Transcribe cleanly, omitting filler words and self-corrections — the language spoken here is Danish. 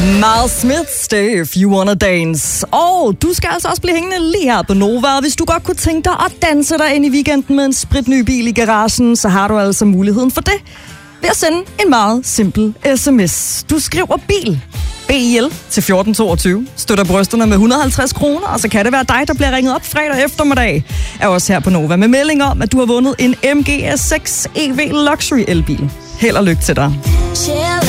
Miles Smith, Stay If You Wanna Dance. Og du skal altså også blive hængende lige her på Nova. Hvis du godt kunne tænke dig at danse dig ind i weekenden med en spritny bil i garagen, så har du altså muligheden for det ved at sende en meget simpel sms. Du skriver bil, BIL, til 1422, støtter brysterne med 150 kroner, og så kan det være dig, der bliver ringet op fredag eftermiddag. Er også her på Nova med melding om, at du har vundet en MG S6 EV Luxury elbil. Held og lykke til dig.